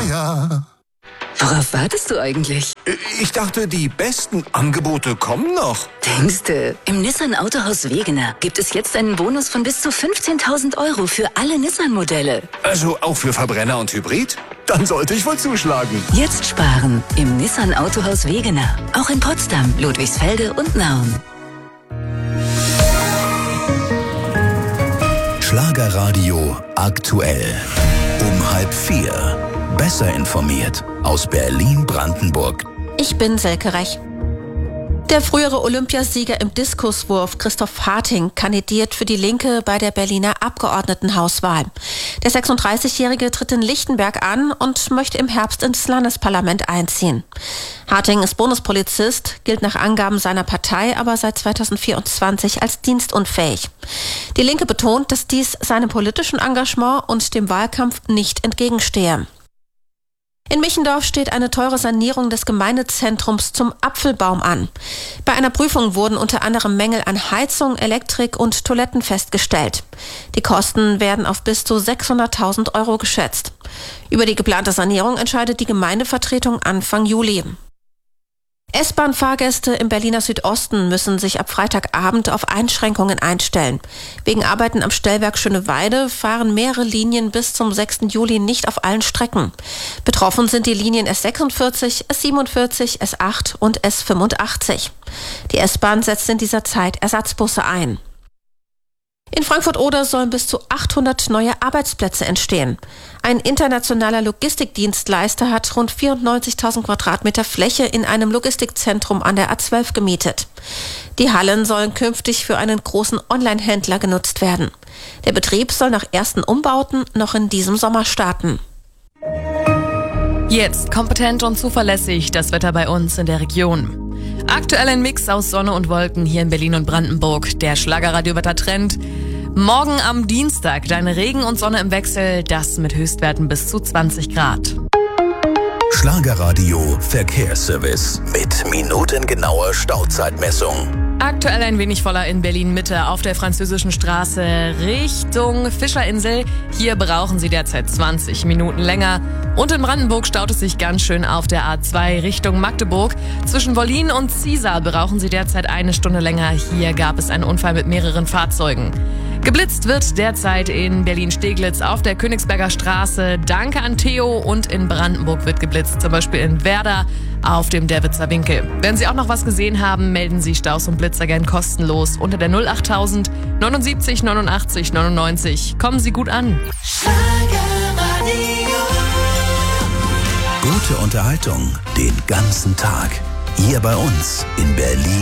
ja. Worauf wartest du eigentlich? Ich dachte, die besten Angebote kommen noch. Denkste, im Nissan Autohaus Wegener gibt es jetzt einen Bonus von bis zu 15.000 € für alle Nissan-Modelle. Also auch für Verbrenner und Hybrid? Dann sollte ich wohl zuschlagen. Jetzt sparen im Nissan Autohaus Wegener. Auch in Potsdam, Ludwigsfelde und Nauen. Schlagerradio aktuell. Um 3:30. Besser informiert aus Berlin-Brandenburg. Ich bin Selke Rech. Der frühere Olympiasieger im Diskuswurf Christoph Harting kandidiert für die Linke bei der Berliner Abgeordnetenhauswahl. Der 36-Jährige tritt in Lichtenberg an und möchte im Herbst ins Landesparlament einziehen. Harting ist Bundespolizist, gilt nach Angaben seiner Partei aber seit 2024 als dienstunfähig. Die Linke betont, dass dies seinem politischen Engagement und dem Wahlkampf nicht entgegenstehe. In Michendorf steht eine teure Sanierung des Gemeindezentrums zum Apfelbaum an. Bei einer Prüfung wurden unter anderem Mängel an Heizung, Elektrik und Toiletten festgestellt. Die Kosten werden auf bis zu 600.000 € geschätzt. Über die geplante Sanierung entscheidet die Gemeindevertretung Anfang Juli. S-Bahn-Fahrgäste im Berliner Südosten müssen sich ab Freitagabend auf Einschränkungen einstellen. Wegen Arbeiten am Stellwerk Schöneweide fahren mehrere Linien bis zum 6. Juli nicht auf allen Strecken. Betroffen sind die Linien S46, S47, S8 und S85. Die S-Bahn setzt in dieser Zeit Ersatzbusse ein. In Frankfurt-Oder sollen bis zu 800 neue Arbeitsplätze entstehen. Ein internationaler Logistikdienstleister hat rund 94.000 Quadratmeter Fläche in einem Logistikzentrum an der A12 gemietet. Die Hallen sollen künftig für einen großen Online-Händler genutzt werden. Der Betrieb soll nach ersten Umbauten noch in diesem Sommer starten. Jetzt kompetent und zuverlässig das Wetter bei uns in der Region. Aktuell ein Mix aus Sonne und Wolken hier in Berlin und Brandenburg. Der Schlagerradio-Wettertrend. Morgen am Dienstag dann Regen und Sonne im Wechsel, das mit Höchstwerten bis zu 20 Grad. Schlagerradio Verkehrsservice mit minutengenauer Stauzeitmessung. Aktuell ein wenig voller in Berlin-Mitte auf der Französischen Straße Richtung Fischerinsel. Hier brauchen Sie derzeit 20 Minuten länger. Und in Brandenburg staut es sich ganz schön auf der A2 Richtung Magdeburg. Zwischen Wollin und Ziesar brauchen Sie derzeit 1 Stunde länger. Hier gab es einen Unfall mit mehreren Fahrzeugen. Geblitzt wird derzeit in Berlin-Steglitz auf der Königsberger Straße. Danke an Theo. Und in Brandenburg wird geblitzt, zum Beispiel in Werder auf dem Derwitzer Winkel. Wenn Sie auch noch was gesehen haben, melden Sie Staus und Blitzer gern kostenlos unter der 08000 79 89 99. Kommen Sie gut an. Gute Unterhaltung den ganzen Tag. Hier bei uns in Berlin.